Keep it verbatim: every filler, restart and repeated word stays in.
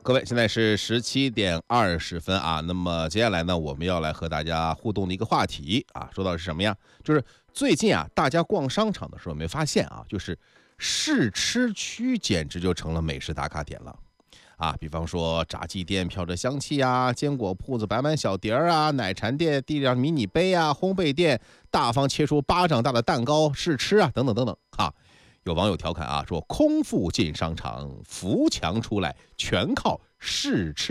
各位，现在是十七点二十分啊。那么接下来呢，我们要来和大家互动的一个话题啊，说到的是什么呀？就是最近啊，大家逛商场的时候有没有发现啊，就是试吃区简直就成了美食打卡点了。啊，比方说炸鸡店飘着香气啊，坚果铺子摆满小碟儿啊，奶茶店递上迷你杯啊，烘焙店大方切出巴掌大的蛋糕试吃啊，等等等等啊。有网友调侃啊，说空腹进商场，扶墙出来，全靠试吃。